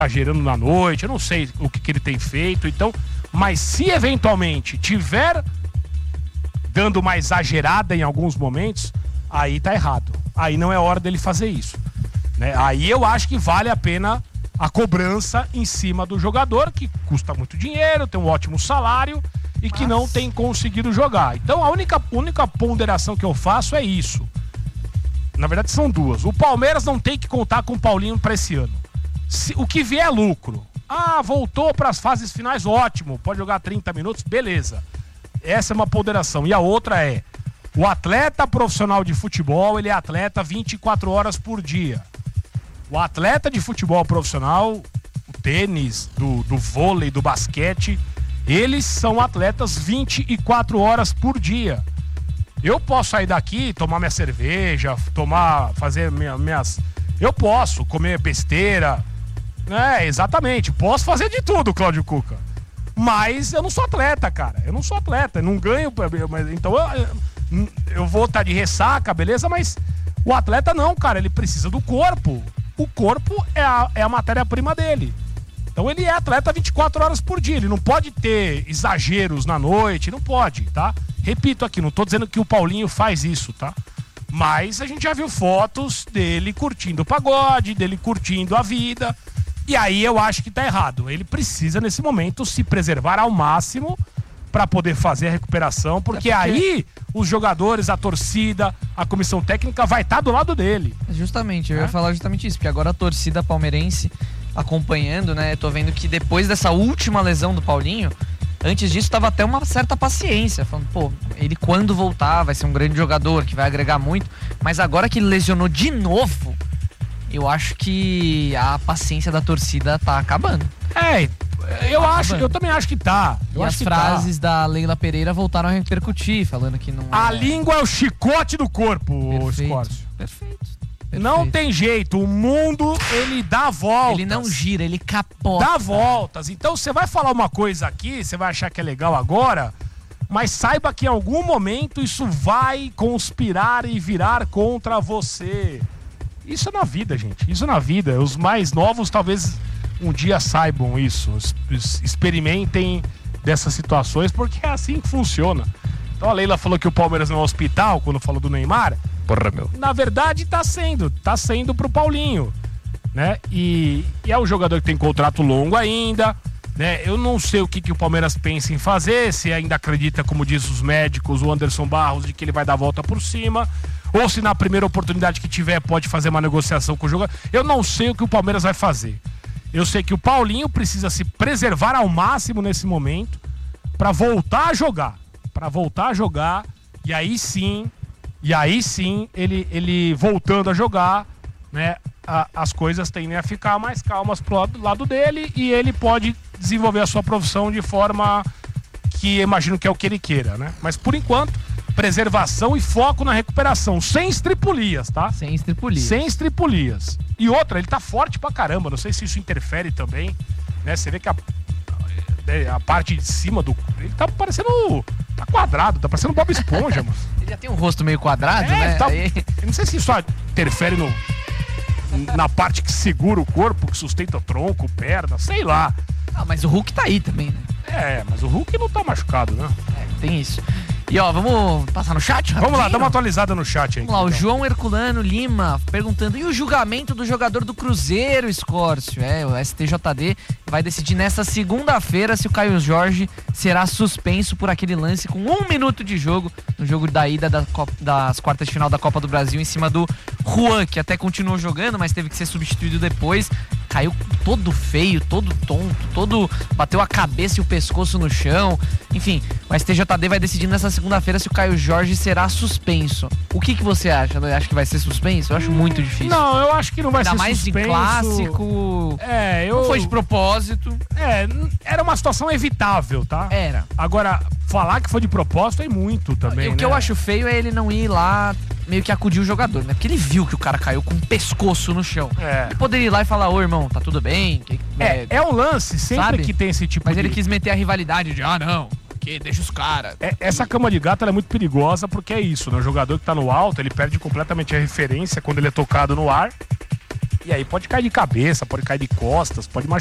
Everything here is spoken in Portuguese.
exagerando na noite, eu não sei o que ele tem feito, então, mas se eventualmente tiver dando uma exagerada em alguns momentos, aí tá errado. Aí não é hora dele fazer isso, né? Aí eu acho que vale a pena a cobrança em cima do jogador, que custa muito dinheiro, tem um ótimo salário e que não tem conseguido jogar. Então a única ponderação que eu faço é isso. Na verdade são duas. O Palmeiras não tem que contar com o Paulinho para esse ano. O que vier é lucro. Voltou para as fases finais, ótimo. Pode jogar 30 minutos, beleza. Essa é uma ponderação. E a outra é, o atleta profissional de futebol, ele é atleta 24 horas por dia. O atleta de futebol profissional, o tênis, do vôlei, do basquete, eles são atletas 24 horas por dia. Eu posso sair daqui, tomar minha cerveja, fazer minhas... Eu posso comer besteira. Exatamente. Posso fazer de tudo, Cláudio Cuca. Mas eu não sou atleta, cara. Eu não sou atleta. Não ganho... Então eu vou estar de ressaca, beleza? Mas o atleta não, cara. Ele precisa do corpo. O corpo é a matéria-prima dele. Então ele é atleta 24 horas por dia. Ele não pode ter exageros na noite. Não pode, tá? Repito aqui, não tô dizendo que o Paulinho faz isso, tá? Mas a gente já viu fotos dele curtindo o pagode, dele curtindo a vida. E aí eu acho que tá errado. Ele precisa, nesse momento, se preservar ao máximo para poder fazer a recuperação, porque aí os jogadores, a torcida, a comissão técnica vai estar do lado dele. Justamente, eu ia falar justamente isso, porque agora a torcida palmeirense acompanhando, né? Tô vendo que depois dessa última lesão do Paulinho, antes disso tava até uma certa paciência, falando, pô, ele quando voltar vai ser um grande jogador, que vai agregar muito, mas agora que ele lesionou de novo, eu acho que a paciência da torcida tá acabando. Eu também acho que tá. E as frases da Leila Pereira voltaram a repercutir, falando que não A língua é o chicote do corpo, Escórcio. Perfeito. Não tem jeito, o mundo, ele dá voltas. Ele não gira, ele capota. Dá voltas. Então você vai falar uma coisa aqui, você vai achar que é legal agora, mas saiba que em algum momento isso vai conspirar e virar contra você. Isso é na vida, gente. Isso é na vida. Os mais novos talvez um dia saibam isso. Experimentem dessas situações, porque é assim que funciona. Então a Leila falou que o Palmeiras não é um hospital quando falou do Neymar. Porra, meu. Na verdade tá sendo pro Paulinho, né? E é um jogador que tem contrato longo ainda, né? Eu não sei o que o Palmeiras pensa em fazer, se ainda acredita, como diz os médicos, o Anderson Barros, de que ele vai dar a volta por cima, ou se na primeira oportunidade que tiver pode fazer uma negociação com o jogador. Eu não sei o que o Palmeiras vai fazer. Eu sei que o Paulinho precisa se preservar ao máximo nesse momento para voltar a jogar. E aí sim, ele voltando a jogar, né, as coisas tendem a ficar mais calmas pro lado dele e ele pode desenvolver a sua profissão de forma que imagino que é o que ele queira, né? Mas por enquanto, preservação e foco na recuperação, sem estripulias, tá? Sem estripulias. E outra, ele tá forte pra caramba, não sei se isso interfere também, né? Você vê que a parte de cima ele tá parecendo... Tá quadrado, tá parecendo Bob Esponja, mano. Ele já tem um rosto meio quadrado, né? Eu não sei se isso interfere na parte que segura o corpo, que sustenta o tronco, perna, sei lá. Mas o Hulk tá aí também, né? Mas o Hulk não tá machucado, né? Tem isso. E ó, vamos passar no chat rapidinho? Vamos lá, dá uma atualizada no chat aí. Vamos lá, o João Herculano Lima perguntando, e o julgamento do jogador do Cruzeiro, Escórcio? O STJD vai decidir nesta segunda-feira se o Caio Jorge será suspenso por aquele lance com 1 minuto de jogo, no jogo da ida das quartas de final da Copa do Brasil, em cima do Juan, que até continuou jogando, mas teve que ser substituído depois. Caiu todo feio, todo tonto, bateu a cabeça e o pescoço no chão. Enfim, o STJD vai decidir nessa segunda-feira se o Caio Jorge será suspenso. O que você acha? Acha que vai ser suspenso? Eu acho muito difícil. Não, eu acho que não vai ser suspenso. Ainda mais de clássico. Não foi de propósito. Era uma situação evitável, tá? Era. Agora, falar que foi de propósito é muito também, O que eu acho feio é ele não ir lá meio que acudir o jogador, né? Porque ele viu que o cara caiu com o pescoço no chão. Ele poderia ir lá e falar, ô irmão, tá tudo bem? É um lance sempre, sabe? Que tem esse tipo Mas ele quis meter a rivalidade de, não, porque deixa os caras. Essa cama de gato ela é muito perigosa porque é isso, né? O jogador que tá no alto, ele perde completamente a referência quando ele é tocado no ar. E aí pode cair de cabeça, pode cair de costas, pode machucar.